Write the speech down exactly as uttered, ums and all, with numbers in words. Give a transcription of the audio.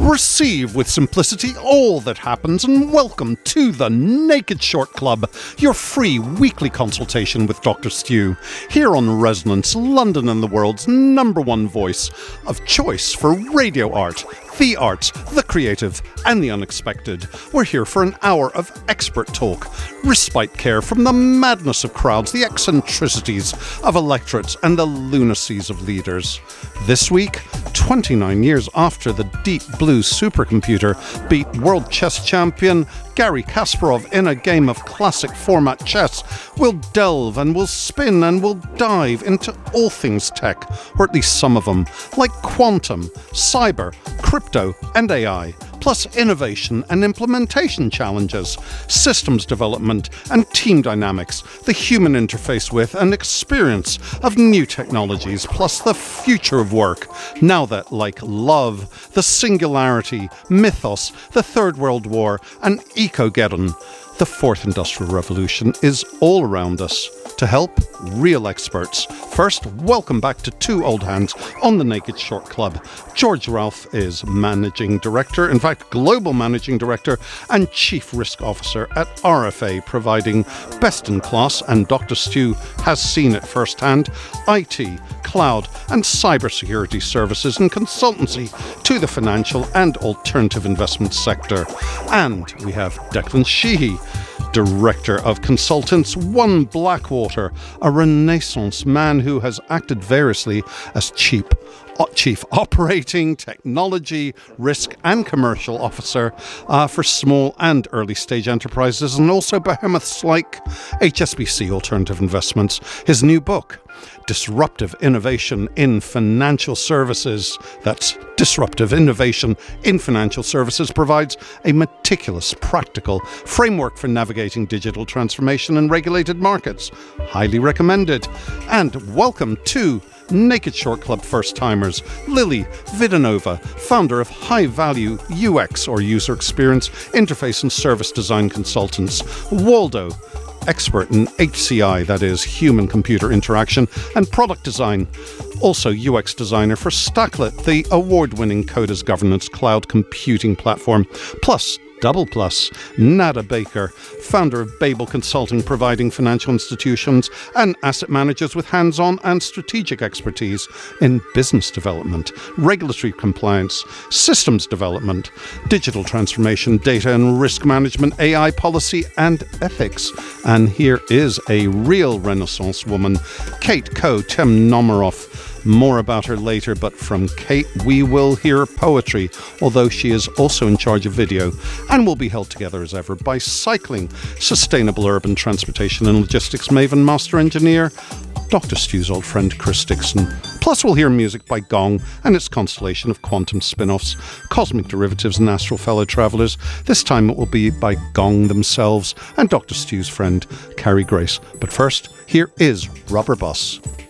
Receive with simplicity all that happens and welcome to the Naked Short Club, your free weekly consultation with Doctor Stu, here on Resonance, London and the world's number one voice of choice for radio art, the arts, the creative and the unexpected. We're here for an hour of expert talk, respite care from the madness of crowds, the eccentricities of electorates and the lunacies of leaders. This week, twenty-nine years after the Deep Blue supercomputer beat world chess champion Garry Kasparov in a game of classic format chess, we'll delve and we'll spin and we'll dive into all things tech, or at least some of them, like quantum, cyber, crypto and A I, plus innovation and implementation challenges, systems development and team dynamics, the human interface with and experience of new technologies, plus the future of work, now that, like love, the singularity, mythos, the Third World War and Ecogeddon, the Fourth Industrial Revolution is all around us. To help, real experts. First, welcome back to two old hands on the Naked Short Club. George Ralph is Managing Director, in fact, Global Managing Director and Chief Risk Officer at R F A, providing best-in-class, and Doctor Stu has seen it firsthand, I T, cloud and cybersecurity services and consultancy to the financial and alternative investment sector. And we have Declan Sheehy, Director of Consultants, One Blackwater, a Renaissance man who has acted variously as Chief, uh, Chief Operating, Technology, Risk and Commercial Officer uh, for small and early stage enterprises, and also behemoths like H S B C Alternative Investments. His new book, Disruptive Innovation in Financial Services, that's Disruptive Innovation in Financial Services, provides a meticulous, practical framework for navigating digital transformation in regulated markets. Highly recommended. And welcome to Naked Short Club first-timers, Lily Vidanova, founder of High Value U X or User Experience Interface and Service Design Consultants, Waldo, expert in H C I, that is human-computer interaction, and product design. Also U X designer for Stacklet, the award-winning Codas governance cloud computing platform. Plus, double plus, Nada Baker, founder of Babel Consulting, providing financial institutions and asset managers with hands-on and strategic expertise in business development, regulatory compliance, systems development, digital transformation, data and risk management, A I policy and ethics. And here is a real Renaissance woman, Kate Koh-Temnomaroff. More about her later, but from Kate we will hear poetry, although she is also in charge of video, and will be held together as ever by cycling, sustainable urban transportation and logistics maven, master engineer, Doctor Stu's old friend Chris Dixon. Plus we'll hear music by Gong and its constellation of quantum spin-offs, cosmic derivatives and astral fellow travellers. This time it will be by Gong themselves and Doctor Stu's friend Carrie Grace. But first, here is Rubber Bus.